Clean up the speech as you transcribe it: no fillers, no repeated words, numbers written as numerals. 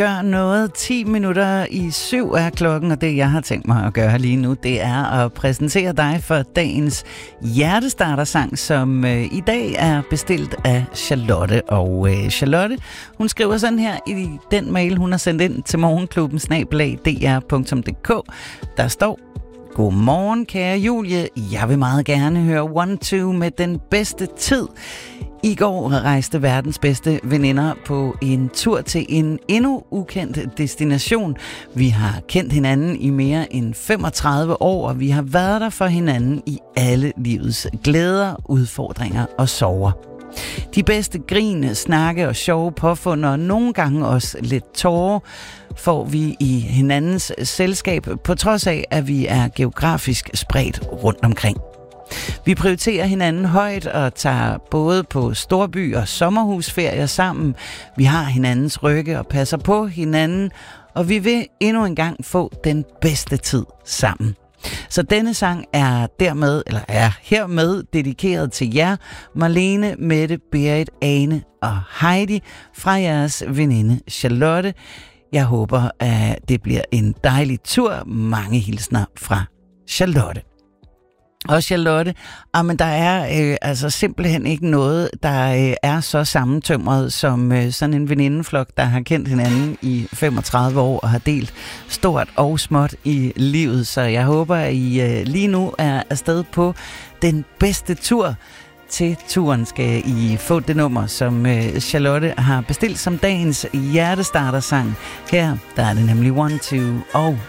Gør noget. 10 minutter i 7 er klokken, og det jeg har tænkt mig at gøre lige nu, det er at præsentere dig for dagens hjertestartersang, som i dag er bestilt af Charlotte. Og Charlotte, hun skriver sådan her i den mail, hun har sendt ind til morgenklubben@dr.dk. Der står: Godmorgen, kære Julie. Jeg vil meget gerne høre 1-2 med den bedste tid. I går rejste verdens bedste veninder på en tur til en endnu ukendt destination. Vi har kendt hinanden i mere end 35 år, og vi har været der for hinanden i alle livets glæder, udfordringer og sorger. De bedste grin, snakke og sjove påfund, og nogle gange også lidt tårer, får vi i hinandens selskab, på trods af, at vi er geografisk spredt rundt omkring. Vi prioriterer hinanden højt og tager både på storby- og sommerhusferier sammen. Vi har hinandens rygge og passer på hinanden, og vi vil endnu en gang få den bedste tid sammen. Så denne sang er hermed dedikeret til jer, Marlene, Mette, Berit, Ane og Heidi, fra jeres veninde Charlotte. Jeg håber, at det bliver en dejlig tur. Mange hilsner fra Charlotte. Og Charlotte, men der er simpelthen ikke noget, der er så sammentømret som sådan en venindeflok, der har kendt hinanden i 35 år og har delt stort og småt i livet. Så jeg håber, at I lige nu er afsted på den bedste tur. Til turen skal I få det nummer, som Charlotte har bestilt som dagens hjertestartersang. Her der er det nemlig 1-2 og